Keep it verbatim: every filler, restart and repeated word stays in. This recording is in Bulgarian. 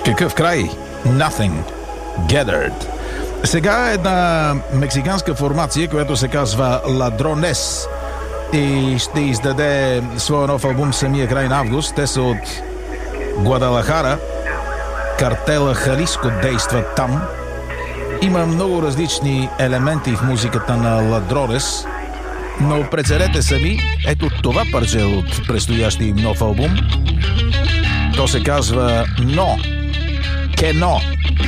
Какъв край? Nothing gathered. Сега е една мексиканска формация, която се казва Ladrones и ще издаде своя нов албум самия край на август. Те са от Гвадалахара. Картела Халиско действа там. Има много различни елементи в музиката на Ladrones, но преценете сами. Ето това парче от предстоящия им нов албум. То се казва Но. Ке Но.